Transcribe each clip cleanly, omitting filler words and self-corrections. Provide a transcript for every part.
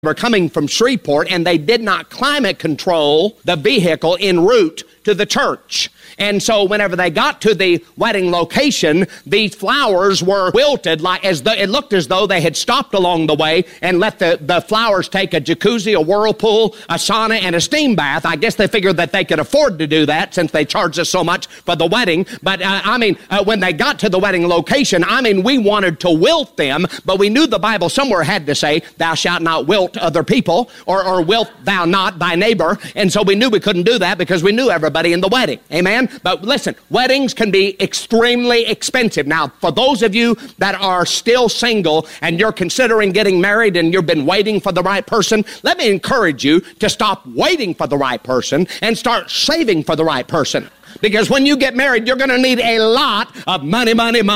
were coming from Shreveport, and they did not climate control the vehicle en route to the church. And so whenever they got to the wedding location, these flowers were wilted, like it looked as though they had stopped along the way and let the flowers take a jacuzzi, a whirlpool, a sauna, and a steam bath. I guess they figured that they could afford to do that since they charged us so much for the wedding. But when they got to the wedding location, we wanted to wilt them, but we knew the Bible somewhere had to say, thou shalt not wilt other people, or wilt thou not thy neighbor. And so we knew we couldn't do that because we knew everybody in the wedding. Amen? But listen, weddings can be extremely expensive. Now, for those of you that are still single and you're considering getting married and you've been waiting for the right person, let me encourage you to stop waiting for the right person and start saving for the right person. Because when you get married, you're going to need a lot of money.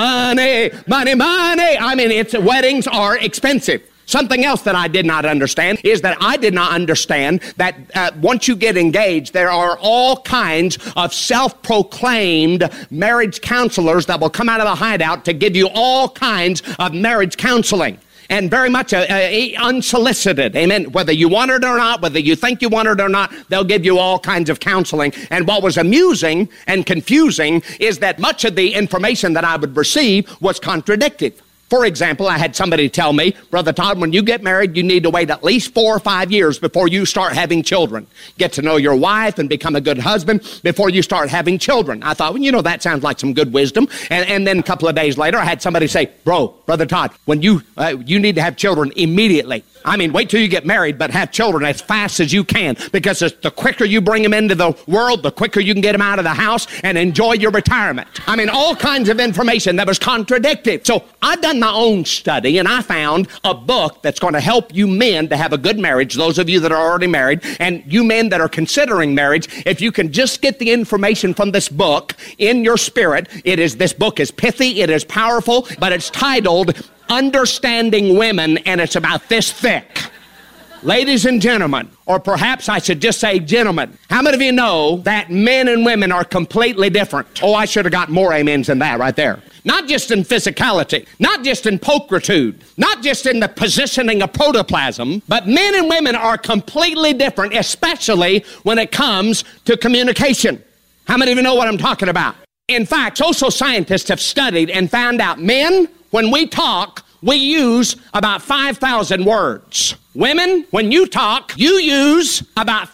Weddings are expensive. Something else that I did not understand is that I did not understand that once you get engaged, there are all kinds of self-proclaimed marriage counselors that will come out of the hideout to give you all kinds of marriage counseling. And very much unsolicited, amen. Whether you want it or not, whether you think you want it or not, they'll give you all kinds of counseling. And what was amusing and confusing is that much of the information that I would receive was contradictory. For example, I had somebody tell me, Brother Todd, when you get married, you need to wait at least 4 or 5 years before you start having children. Get to know your wife and become a good husband before you start having children. I thought, well, that sounds like some good wisdom. And then a couple of days later, I had somebody say, Brother Todd, when you need to have children immediately. Wait till you get married, but have children as fast as you can, because the quicker you bring them into the world, the quicker you can get them out of the house and enjoy your retirement. All kinds of information that was contradictory. So I've done my own study, and I found a book that's going to help you men to have a good marriage, those of you that are already married, and you men that are considering marriage. If you can just get the information from this book in your spirit, this book is pithy, it is powerful, but it's titled Understanding Women, and it's about this thick. Ladies and gentlemen, or perhaps I should just say gentlemen, how many of you know that men and women are completely different? Oh, I should have got more amens than that right there. Not just in physicality, not just in pulchritude, not just in the positioning of protoplasm, but men and women are completely different, especially when it comes to communication. How many of you know what I'm talking about? In fact, social scientists have studied and found out men, when we talk, we use about 5,000 words. Women, when you talk, you use about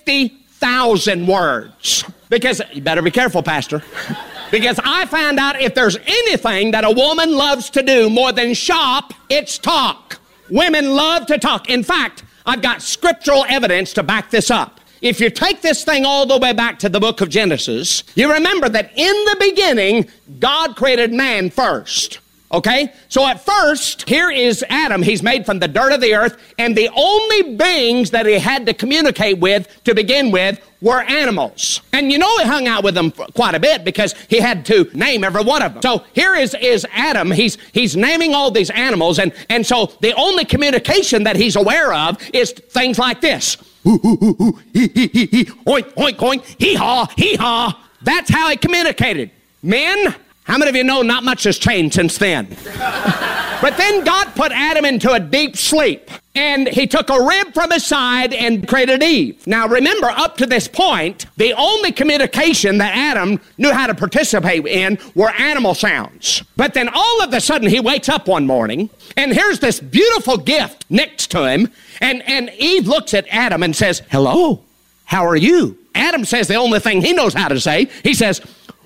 50,000 words. Because, you better be careful, Pastor. Because I found out if there's anything that a woman loves to do more than shop, it's talk. Women love to talk. In fact, I've got scriptural evidence to back this up. If you take this thing all the way back to the book of Genesis, you remember that in the beginning, God created man first. Okay? So at first, here is Adam. He's made from the dirt of the earth, and the only beings that he had to communicate with to begin with were animals. And he hung out with them quite a bit because he had to name every one of them. So here is Adam. He's naming all these animals, and so the only communication that he's aware of is things like this. Oink, oink, oink, hee-haw, hee-haw. That's how he communicated. Men, how many of you know not much has changed since then? But then God put Adam into a deep sleep, and he took a rib from his side and created Eve. Now remember, up to this point, the only communication that Adam knew how to participate in were animal sounds. But then all of a sudden he wakes up one morning, and here's this beautiful gift next to him, and Eve looks at Adam and says, hello, how are you? Adam says the only thing he knows how to say. He says,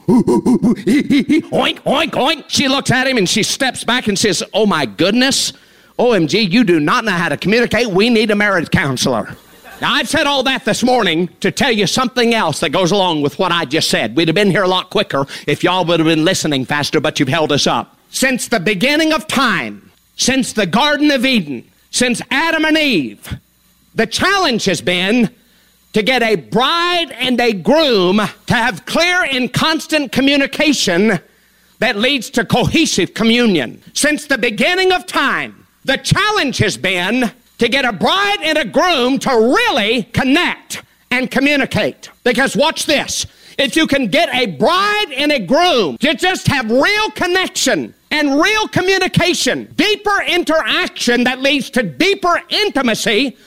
oink, oink, oink. She looks at him and she steps back and says, oh my goodness, OMG, you do not know how to communicate. We need a marriage counselor. Now, I've said all that this morning to tell you something else that goes along with what I just said. We'd have been here a lot quicker if y'all would have been listening faster, but you've held us up. Since the beginning of time, since the Garden of Eden, since Adam and Eve, the challenge has been to get a bride and a groom to have clear and constant communication that leads to cohesive communion. Since the beginning of time, the challenge has been to get a bride and a groom to really connect and communicate. Because watch this. If you can get a bride and a groom to just have real connection and real communication, deeper interaction that leads to deeper intimacy